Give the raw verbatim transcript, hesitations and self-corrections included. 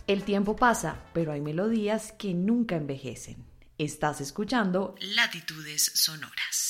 El tiempo pasa, pero hay melodías que nunca envejecen. Estás escuchando Latitudes Sonoras.